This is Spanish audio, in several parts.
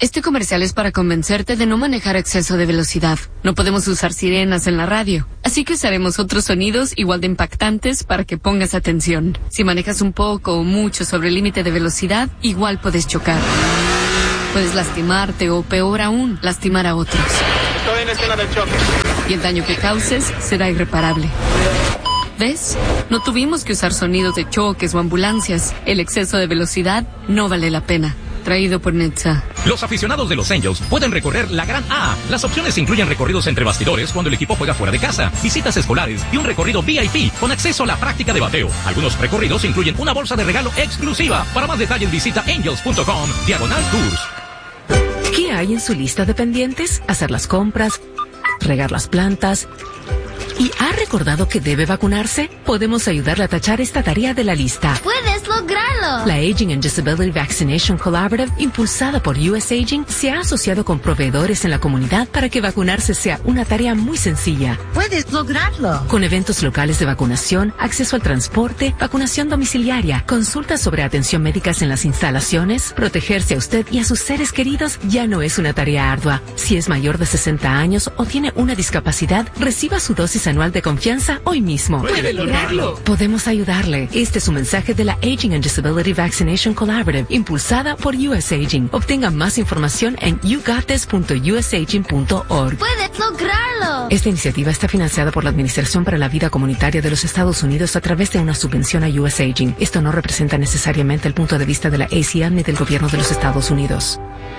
Este comercial es para convencerte de no manejar a exceso de velocidad. No podemos usar sirenas en la radio, así que usaremos otros sonidos igual de impactantes para que pongas atención. Si manejas un poco o mucho sobre el límite de velocidad, igual puedes chocar. Puedes lastimarte o, peor aún, lastimar a otros. Estoy en escena del choque. Y el daño que causes será irreparable. ¿Ves? No tuvimos que usar sonidos de choques o ambulancias. El exceso de velocidad no vale la pena. Traído por Netza. Los aficionados de los Angels pueden recorrer la Gran A. Las opciones incluyen recorridos entre bastidores cuando el equipo juega fuera de casa, visitas escolares y un recorrido VIP con acceso a la práctica de bateo. Algunos recorridos incluyen una bolsa de regalo exclusiva. Para más detalles visita angels.com/tours. ¿Qué hay en su lista de pendientes? Hacer las compras, regar las plantas. ¿Y ha recordado que debe vacunarse? Podemos ayudarle a tachar esta tarea de la lista. ¡Puedes lograrlo! La Aging and Disability Vaccination Collaborative, impulsada por US Aging, se ha asociado con proveedores en la comunidad para que vacunarse sea una tarea muy sencilla. ¡Puedes lograrlo! Con eventos locales de vacunación, acceso al transporte, vacunación domiciliaria, consultas sobre atención médicas en las instalaciones, protegerse a usted y a sus seres queridos ya no es una tarea ardua. Si es mayor de 60 años o tiene una discapacidad, reciba su dosis anual de confianza hoy mismo. ¡Puede lograrlo! Podemos ayudarle. Este es un mensaje de la Aging and Disability Vaccination Collaborative, impulsada por US Aging. Obtenga más información en yougottes.usaging.org. ¡Puedes lograrlo! Esta iniciativa está financiada por la Administración para la Vida Comunitaria de los Estados Unidos a través de una subvención a US Aging. Esto no representa necesariamente el punto de vista de la ACM ni del gobierno de los Estados Unidos.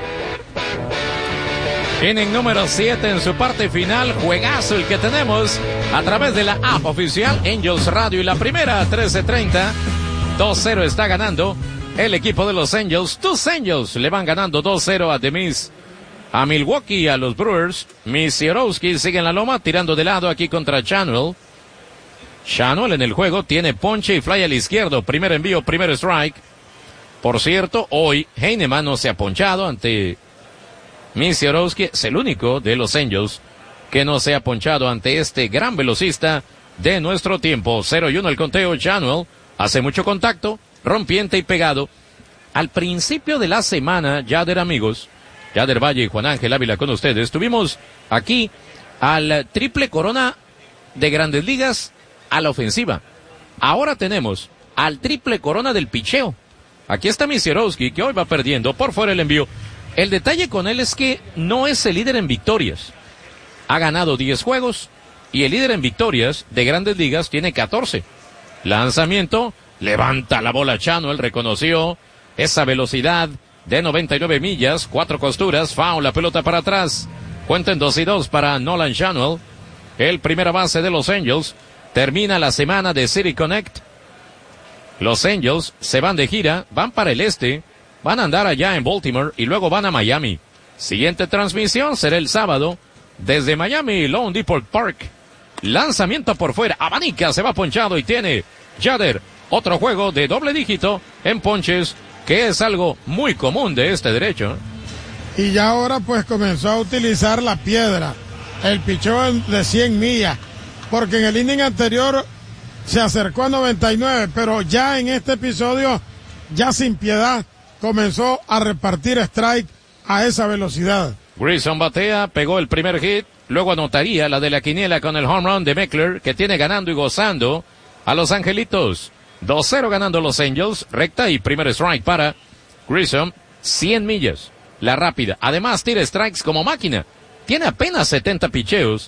Inning número 7 en su parte final, juegazo el que tenemos a través de la app oficial Angels Radio y la primera 13:30, 2-0 está ganando el equipo de los Angels. Tus Angels le van ganando 2-0 a a Milwaukee, a los Brewers. Misiorowski sigue en la loma tirando de lado aquí contra Chanuel. Chanuel en el juego tiene ponche y fly al izquierdo, primer envío, primer strike. Por cierto, hoy Heinemann no se ha ponchado ante Misiorowski, es el único de los Angels que no se ha ponchado ante este gran velocista de nuestro tiempo. 0-1 el conteo. Chanuel hace mucho contacto, rompiente y pegado. Al principio de la semana, Yader amigos, Yader Valle y Juan Ángel Ávila con ustedes, tuvimos aquí al triple corona de Grandes Ligas a la ofensiva. Ahora tenemos al triple corona del picheo. Aquí está Misiorowski, que hoy va perdiendo por fuera el envío. El detalle con él es que no es el líder en victorias. Ha ganado 10 juegos y el líder en victorias de Grandes Ligas tiene 14. Lanzamiento, levanta la bola Chanuel, reconoció esa velocidad de 99 millas, 4 costuras, foul, la pelota para atrás. Cuenten 2-2 para Nolan Chanuel, el primera base de los Angels. Termina la semana de City Connect. Los Angels se van de gira, van para el este. Van a andar allá en Baltimore y luego van a Miami. Siguiente transmisión será el sábado desde Miami, Lone Depot Park. Lanzamiento por fuera, abanica, se va ponchado y tiene Yader otro juego de doble dígito en ponches, que es algo muy común de este derecho. Y ya ahora pues comenzó a utilizar la piedra, el picheo de 100 millas, porque en el inning anterior se acercó a 99, pero ya en este episodio, ya sin piedad, comenzó a repartir strike a esa velocidad. Grayson batea, pegó el primer hit, luego anotaría la de la quiniela con el home run de Meckler, que tiene ganando y gozando a los Angelitos. 2-0 ganando los Angels, recta y primer strike para Grayson, 100 millas, la rápida. Además tira strikes como máquina, tiene apenas 70 picheos,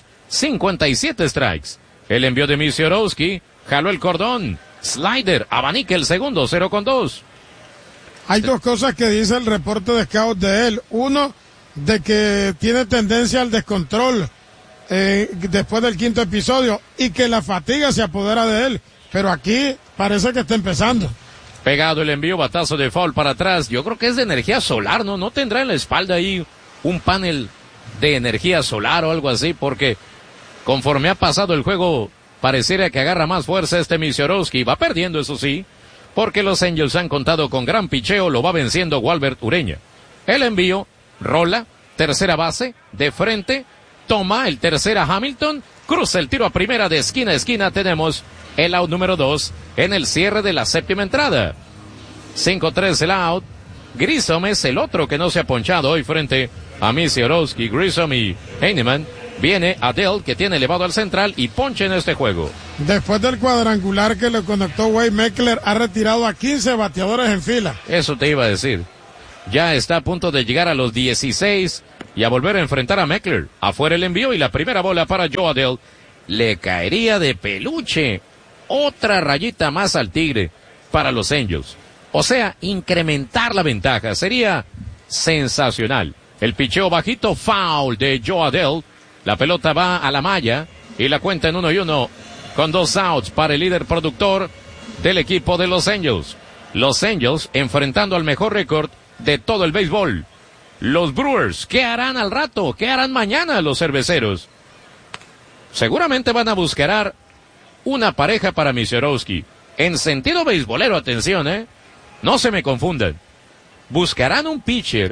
57 strikes. El envío de Misiorowski, jaló el cordón, slider, abanica el segundo, 0-2. Hay dos cosas que dice el reporte de scout de él. Uno, de que tiene tendencia al descontrol después del quinto episodio y que la fatiga se apodera de él. Pero aquí parece que está empezando. Pegado el envío, batazo de foul para atrás. Yo creo que es de energía solar, ¿no? ¿No tendrá en la espalda ahí un panel de energía solar o algo así? Porque conforme ha pasado el juego, pareciera que agarra más fuerza este Misiorowski. Va perdiendo, eso sí, porque los Angels han contado con gran picheo, lo va venciendo Walbert Ureña. El envío, rola, tercera base, de frente, toma el tercera Hamilton, cruza el tiro a primera de esquina a esquina, tenemos el out número 2 en el cierre de la séptima entrada. 5-3 el out Grissom es el otro que no se ha ponchado hoy frente a Misiorowski. Grissom y Heinemann. Viene Adell, que tiene elevado al central y ponche en este juego. Después del cuadrangular que le conectó Wade Meckler, ha retirado a 15 bateadores en fila. Eso te iba a decir. Ya está a punto de llegar a los 16 y a volver a enfrentar a Meckler. Afuera el envío y la primera bola para Joe Adell. Le caería de peluche. Otra rayita más al Tigre para los Angels. O sea, incrementar la ventaja. Sería sensacional. El picheo bajito, foul de Joe Adell. La pelota va a la malla y la cuenta en 1-1 con 2 outs para el líder productor del equipo de los Angels. Los Angels enfrentando al mejor récord de todo el béisbol. Los Brewers, ¿qué harán al rato? ¿Qué harán mañana los cerveceros? Seguramente van a buscar una pareja para Misiorowski. En sentido beisbolero, atención, no se me confundan. Buscarán un pitcher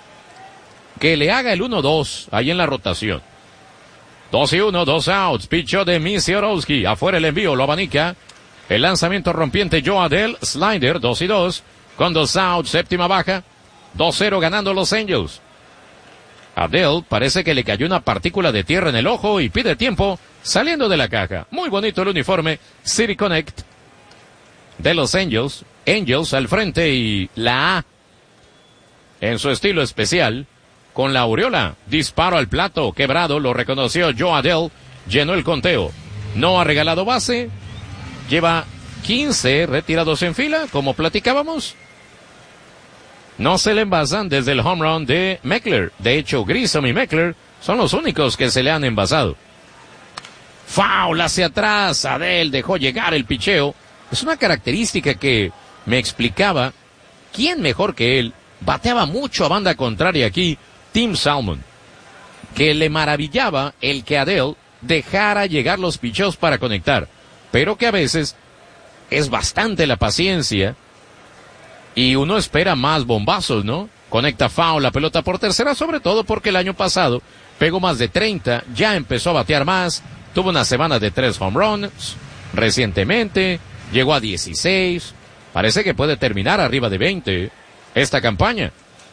que le haga el 1-2 ahí en la rotación. 2-1, 2 outs, pichó de Misiorowski, afuera el envío, lo abanica, el lanzamiento rompiente Joe Adell, slider, 2-2, con 2 outs, séptima baja, 2-0 ganando los Angels. Adell parece que le cayó una partícula de tierra en el ojo y pide tiempo saliendo de la caja. Muy bonito el uniforme City Connect de los Angels, Angels al frente y la A en su estilo especial. Con la aureola, disparo al plato, quebrado, lo reconoció Joe Adell, llenó el conteo. No ha regalado base, lleva 15 retirados en fila, como platicábamos. No se le envasan desde el home run de Meckler. De hecho, Grissom y Meckler son los únicos que se le han envasado. Foul hacia atrás, Adell dejó llegar el picheo. Es una característica que me explicaba quién mejor que él. Bateaba mucho a banda contraria aquí. Tim Salmon, que le maravillaba el que Adell dejara llegar los picheos para conectar, pero que a veces es bastante la paciencia y uno espera más bombazos, ¿no? Conecta foul la pelota por tercera, sobre todo porque el año pasado pegó más de 30, ya empezó a batear más, tuvo una semana de 3 home runs, recientemente llegó a 16, parece que puede terminar arriba de 20 esta campaña.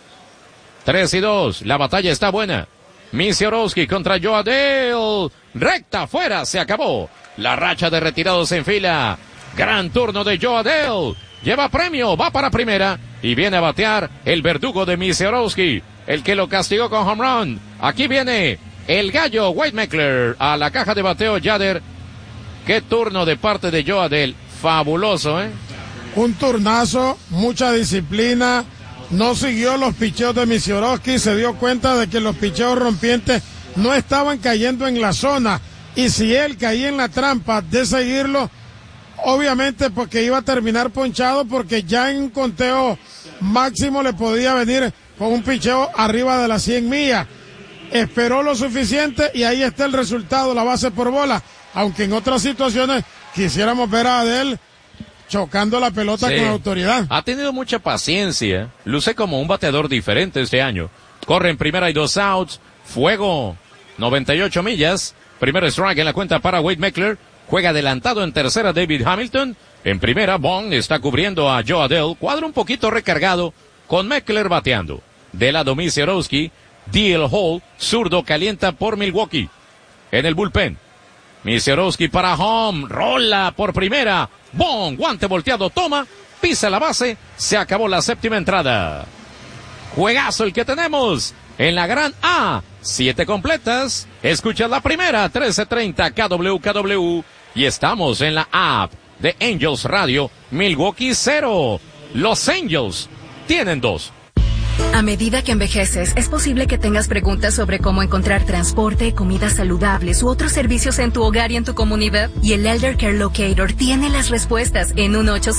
3-2, la batalla está buena. Misiorowski contra Joe Adell. Recta afuera, se acabó. La racha de retirados en fila. Gran turno de Joe Adell. Lleva premio, va para primera. Y viene a batear el verdugo de Misiorowski, el que lo castigó con home run. Aquí viene el gallo Wade Meckler a la caja de bateo Yader. Qué turno de parte de Joe Adell. Fabuloso, Un turnazo, mucha disciplina. No siguió los picheos de Misiorowski, se dio cuenta de que los picheos rompientes no estaban cayendo en la zona, y si él caía en la trampa de seguirlo, obviamente porque iba a terminar ponchado, porque ya en un conteo máximo le podía venir con un picheo arriba de las 100 millas. Esperó lo suficiente y ahí está el resultado, la base por bola, aunque en otras situaciones quisiéramos ver a Adell chocando la pelota con autoridad. Ha tenido mucha paciencia. Luce como un bateador diferente este año. Corre en primera y 2 outs. Fuego. 98 millas. Primer strike en la cuenta para Wade Meckler. Juega adelantado en tercera David Hamilton. En primera, Bond está cubriendo a Joe Adell. Cuadro un poquito recargado con Meckler bateando. De lado Misiorowski. D.L. Hall, zurdo, calienta por Milwaukee. En el bullpen. Misiorowski para home. Rola por primera. Bon, guante volteado, toma, pisa la base, se acabó la séptima entrada. Juegazo el que tenemos en la gran A, 7 completas, escucha la primera, 13:30 KWKW, y estamos en la app de Angels Radio, Milwaukee 0, Los Angels tienen 2. A medida que envejeces, es posible que tengas preguntas sobre cómo encontrar transporte, comidas saludables u otros servicios en tu hogar y en tu comunidad. Y el Elder Care Locator tiene las respuestas en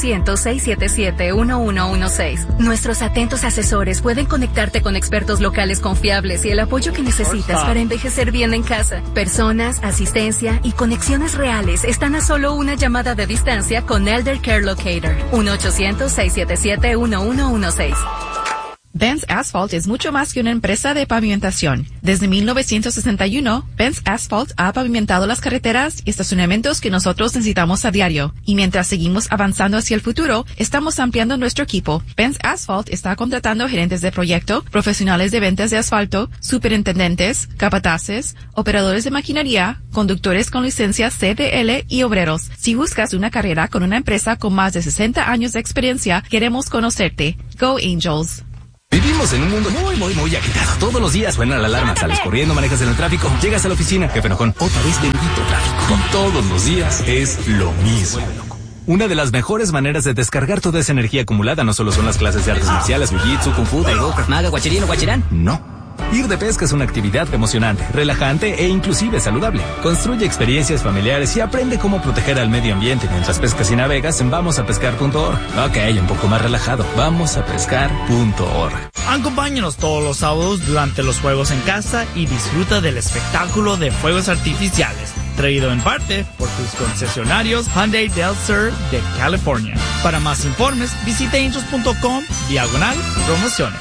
1-800-677-1116. Nuestros atentos asesores pueden conectarte con expertos locales confiables y el apoyo que necesitas para envejecer bien en casa. Personas, asistencia y conexiones reales están a solo una llamada de distancia con Elder Care Locator. 1-800-677-1116. Benz Asphalt es mucho más que una empresa de pavimentación. Desde 1961, Benz Asphalt ha pavimentado las carreteras y estacionamientos que nosotros necesitamos a diario. Y mientras seguimos avanzando hacia el futuro, estamos ampliando nuestro equipo. Benz Asphalt está contratando gerentes de proyecto, profesionales de ventas de asfalto, superintendentes, capataces, operadores de maquinaria, conductores con licencia CDL y obreros. Si buscas una carrera con una empresa con más de 60 años de experiencia, queremos conocerte. Go Angels. Vivimos en un mundo muy agitado. Todos los días suena la alarma, sales corriendo, manejas en el tráfico, llegas a la oficina, jefe enojón, otra vez bendito tráfico. Todos los días es lo mismo. Una de las mejores maneras de descargar toda esa energía acumulada no solo son las clases de artes marciales, jiu-jitsu, kung fu, taekwondo, krav maga, guachirín o guachirán. No. Ir de pesca es una actividad emocionante, relajante e inclusive saludable. Construye experiencias familiares y aprende cómo proteger al medio ambiente mientras pescas y navegas en vamosapescar.org. Ok, un poco más relajado. Vamosapescar.org. Acompáñanos todos los sábados durante los juegos en casa y disfruta del espectáculo de fuegos artificiales, traído en parte por tus concesionarios Hyundai Del Sur de California. Para más informes, visita angels.com/promociones.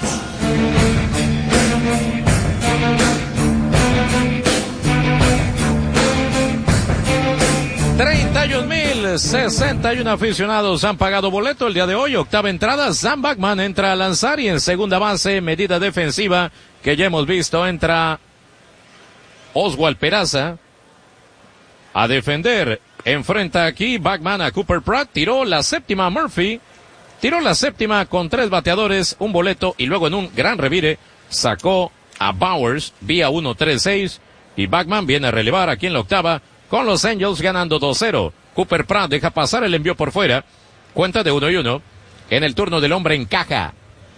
31,061 aficionados han pagado boleto el día de hoy. Octava entrada, Sam Bachman entra a lanzar y en segunda base, medida defensiva que ya hemos visto, entra Oswald Peraza a defender. Enfrenta aquí Bachman a Cooper Pratt, tiró la séptima Murphy, tiró la séptima con 3 bateadores, un boleto y luego en un gran revire sacó a Bowers vía 1-3-6 y Bachman viene a relevar aquí en la octava con los Angels ganando 2-0. Cooper Pratt deja pasar el envío por fuera, cuenta de 1-1 en el turno del hombre en caja.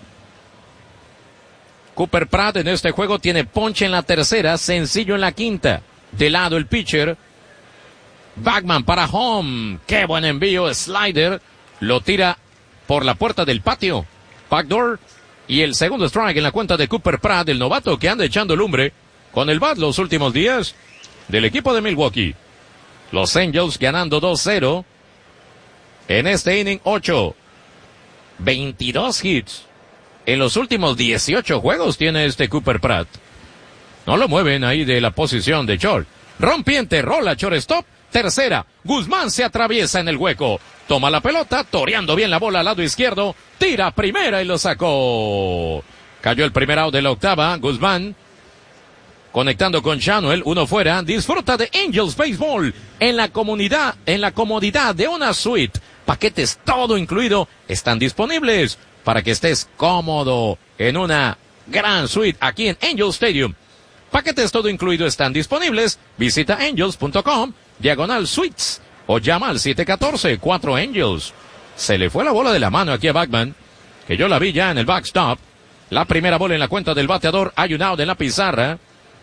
Cooper Pratt en este juego tiene ponche en la tercera, sencillo en la quinta. De lado el pitcher. Bachman para home. Qué buen envío. Slider. Lo tira por la puerta del patio. Backdoor. Y el segundo strike en la cuenta de Cooper Pratt, el novato que anda echando lumbre con el bat los últimos días del equipo de Milwaukee. Los Angels ganando 2-0 en este inning 8. 22 hits. En los últimos 18 juegos tiene este Cooper Pratt. No lo mueven ahí de la posición de short. Rompiente, rola, shortstop, tercera. Guzmán se atraviesa en el hueco. Toma la pelota, toreando bien la bola al lado izquierdo. Tira primera y lo sacó. Cayó el primer out de la octava. Guzmán conectando con Shanuel, uno fuera. Disfruta de Angels Baseball en la comodidad de una suite. Paquetes todo incluido están disponibles para que estés cómodo en una gran suite aquí en Angel Stadium. Paquetes todo incluido están disponibles. Visita angels.com/suites o llama al 714-4 Se le fue la bola de la mano aquí a Bachman, que yo la vi ya en el backstop. La primera bola en la cuenta del bateador. Hay un out en la pizarra.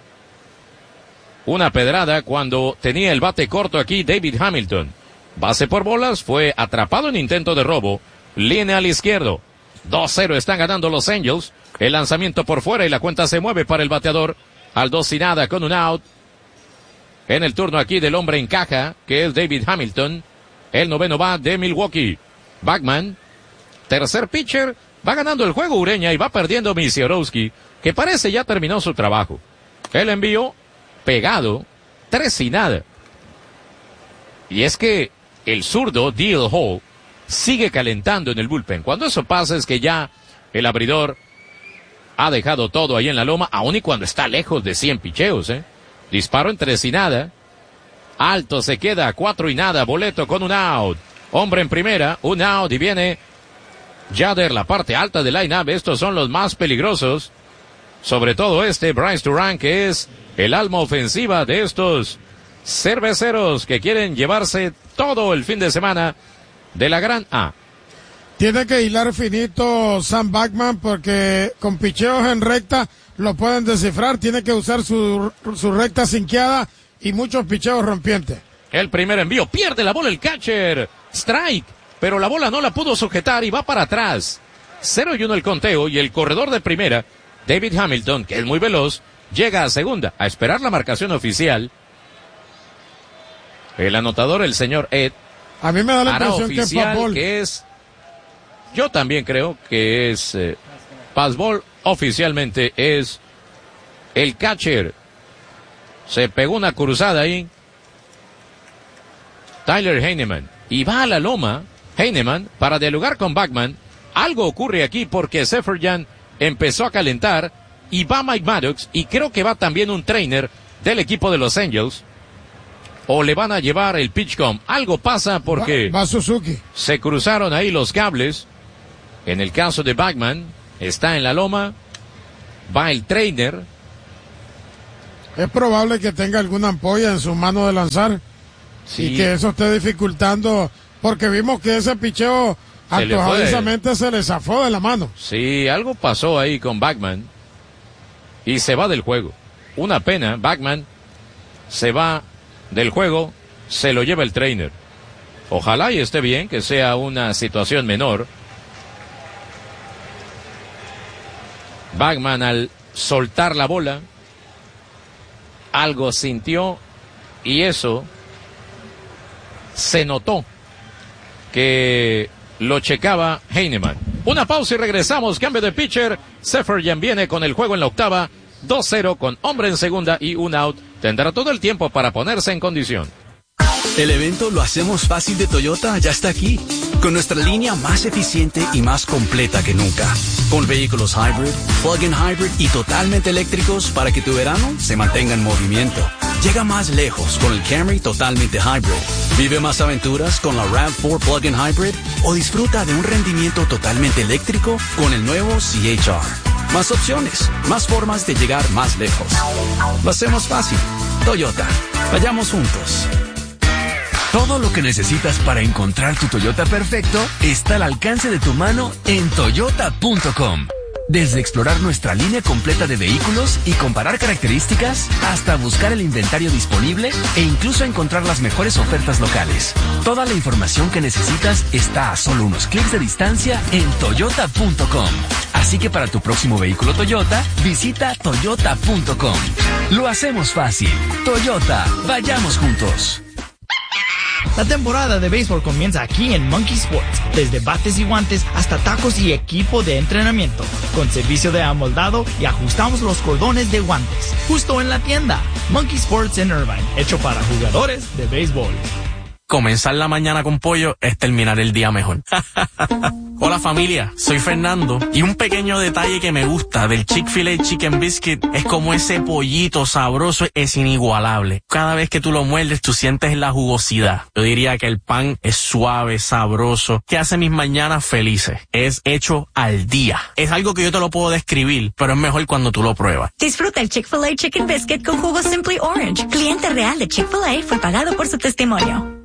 Una pedrada cuando tenía el bate corto aquí David Hamilton. Base por bolas, fue atrapado en intento de robo. Línea al izquierdo. 2-0 están ganando los Angels. El lanzamiento por fuera y la cuenta se mueve para el bateador. Al 2-0 con un out. En el turno aquí del hombre en caja, que es David Hamilton. El noveno va de Milwaukee. Bachman, tercer pitcher, va ganando el juego Ureña y va perdiendo Misiorowski, que parece ya terminó su trabajo. El envío pegado, 3-0. Y es que el zurdo Dale Hall sigue calentando en el bullpen. Cuando eso pasa es que ya el abridor ha dejado todo ahí en la loma, aun y cuando está lejos de 100 picheos, Disparo en 3-0. Alto se queda, 4-0, boleto con un out. Hombre en primera, un out y viene Jader, la parte alta del line-up. Estos son los más peligrosos. Sobre todo Bryce Durant, que es el alma ofensiva de estos cerveceros que quieren llevarse todo el fin de semana de la gran A. Tiene que hilar finito Sam Bachman porque con picheos en recta lo pueden descifrar. Tiene que usar su recta sinqueada y muchos picheos rompientes. El primer envío, pierde la bola el catcher. Strike, pero la bola no la pudo sujetar y va para atrás. 0-1 el conteo y el corredor de primera, David Hamilton, que es muy veloz, llega a segunda a esperar la marcación oficial. El anotador, el señor Ed, a mí me da la hará impresión oficial que es que es... Yo también creo que es Passball oficialmente es el catcher. Se pegó una cruzada ahí. Tyler Heineman. Y va a la loma Heineman para dialogar con Bachman. Algo ocurre aquí porque Seferian empezó a calentar y va Mike Maddox y creo que va también un trainer del equipo de Los Angels. O le van a llevar el pitchcom. Algo pasa porque va Suzuki. Se cruzaron ahí los cables. En el caso de Bachman, está en la loma. Va el trainer. Es probable que tenga alguna ampolla en su mano de lanzar. Sí. Y que eso esté dificultando, porque vimos que ese picheo antojadizamente se le zafó de la mano. Sí, algo pasó ahí con Bachman. Y se va del juego. Una pena, Bachman se va del juego, se lo lleva el trainer. Ojalá y esté bien, que sea una situación menor. Bachman al soltar la bola, algo sintió y eso se notó que lo checaba Heineman. Una pausa y regresamos, cambio de pitcher. Seferian viene con el juego en la octava, 2-0 con hombre en segunda y un out. Tendrá todo el tiempo para ponerse en condición. El evento Lo Hacemos Fácil de Toyota ya está aquí, con nuestra línea más eficiente y más completa que nunca. Con vehículos hybrid, plug-in hybrid y totalmente eléctricos para que tu verano se mantenga en movimiento. Llega más lejos con el Camry totalmente hybrid. Vive más aventuras con la RAV4 plug-in hybrid o disfruta de un rendimiento totalmente eléctrico con el nuevo CHR. Más opciones, más formas de llegar más lejos. Lo hacemos fácil. Toyota. Vayamos juntos. Todo lo que necesitas para encontrar tu Toyota perfecto está al alcance de tu mano en Toyota.com. Desde explorar nuestra línea completa de vehículos y comparar características, hasta buscar el inventario disponible e incluso encontrar las mejores ofertas locales. Toda la información que necesitas está a solo unos clics de distancia en Toyota.com. Así que para tu próximo vehículo Toyota, visita Toyota.com. Lo hacemos fácil. Toyota, vayamos juntos. La temporada de béisbol comienza aquí en Monkey Sports, desde bates y guantes hasta tacos y equipo de entrenamiento, con servicio de amoldado y ajustamos los cordones de guantes, justo en la tienda. Monkey Sports en Irvine, hecho para jugadores de béisbol. Comenzar la mañana con pollo es terminar el día mejor. Hola familia, soy Fernando y un pequeño detalle que me gusta del Chick-fil-A Chicken Biscuit es como ese pollito sabroso es inigualable. Cada vez que tú lo muerdes tú sientes la jugosidad. Yo diría que el pan es suave, sabroso, que hace mis mañanas felices. Es hecho al día. Es algo que yo te lo puedo describir, pero es mejor cuando tú lo pruebas. Disfruta el Chick-fil-A Chicken Biscuit con jugo Simply Orange. Cliente real de Chick-fil-A fue pagado por su testimonio.